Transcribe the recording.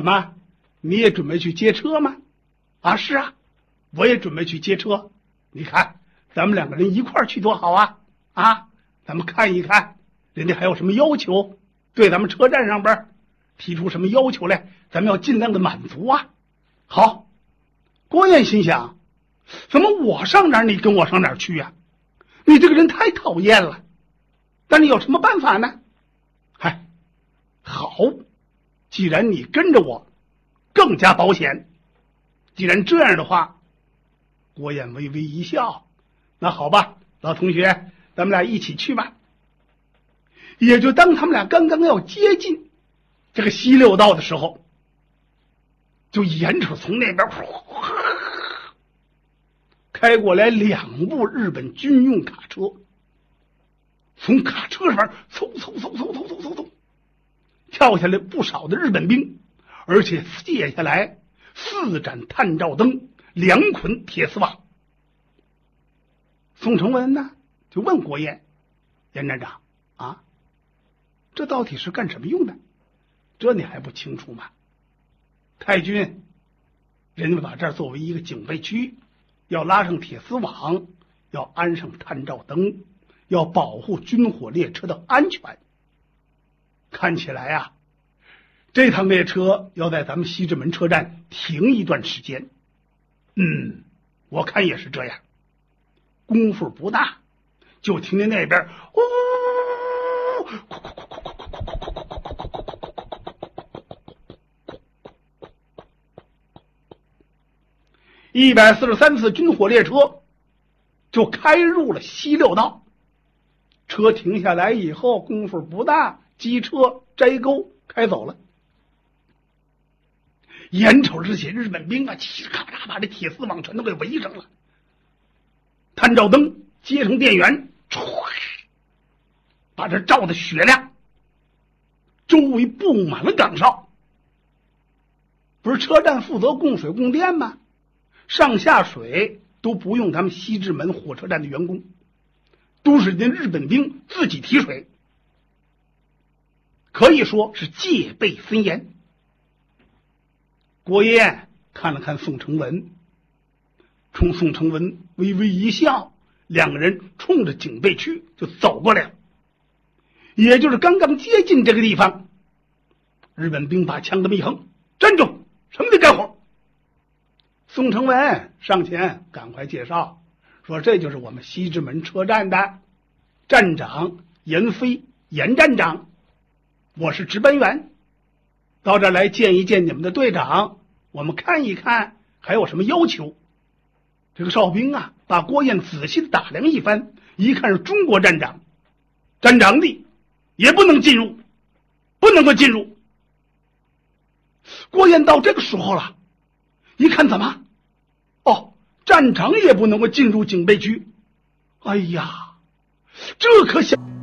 怎么，你也准备去接车吗？啊，是啊，我也准备去接车。你看，咱们两个人一块儿去多好啊！啊，咱们看一看，人家还有什么要求，对咱们车站上边提出什么要求来，咱们要尽量的满足啊。好，郭燕心想，怎么我上哪儿你跟我上哪儿去呀？你这个人太讨厌了。但你有什么办法呢？嗨，好，既然你跟着我，更加保险。既然这样的话，郭燕微微一笑，那好吧，老同学，咱们俩一起去吧。也就当他们俩刚刚要接近这个西六道的时候，就眼瞅从那边开过来2部日本军用卡车，从卡车上嗖跳下来不少的日本兵，而且卸下来4盏探照灯，2捆铁丝网。宋承文呢就问郭燕：“严站长啊，这到底是干什么用的？这你还不清楚吗？太军人家把这儿作为一个警备区，要拉上铁丝网，要安上探照灯，要保护军火列车的安全。看起来啊，这趟列车要在咱们西直门车站停一段时间。我看也是这样。功夫不大，就听见那边143次军火列车就开入了西六道。车停下来以后，功夫不大，机车摘钩开走了。眼瞅着这些日本兵啊，嘁咔嚓把这铁丝网全都给围上了，探照灯接上电源，把这照得雪亮，周围布满了岗哨。不是车站负责供水供电吗？上下水都不用他们西直门火车站的员工，都是人日本兵自己提水，可以说是戒备森严。郭燕看了看宋承文，冲宋承文微微一笑，2个人冲着警备区就走过来了。也就是刚刚接近这个地方，日本兵把枪这么一横，站住，什么得干活。宋承文上前赶快介绍说，这就是我们西直门车站的站长严飞，严站长，我是值班员，到这儿来见一见你们的队长，我们看一看还有什么要求。这个哨兵啊，把郭燕仔细的打量一番，一看是中国站长，站长的也不能进入，不能够进入。郭燕到这个时候了，一看怎么？站长也不能够进入警备区。哎呀，这可想